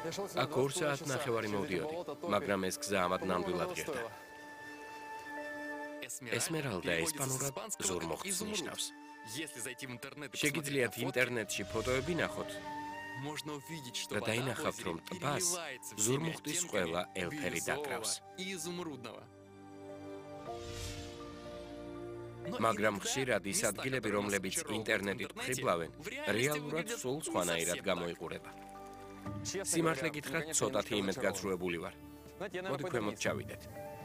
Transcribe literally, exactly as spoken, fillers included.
აქ ორ საათ ნახევარი მოვდიოდი, მაგრამ ეს გზა ამად ნამდვილად ღირდა. ესმერალდა ესპანურად ზურმუხტს ნიშნავს. შეგიძლიათ ინტერნეტში ფოტოები ნახოთ და დაინახავთ, რომ ტბას ზურმუხტის ყველა ელფერი დაკრავს. მაგრამ ხშირად ის ადგილები, რომლებიც ინტერნეტით ხიბლავენ, რეალურად სულ სხვანაირად გამოიყურება. სიმართლე გითხრათ, ცოტათი იმედგაცრუებული ვარ. მოდი ქვემოთ ჩავიდეთ.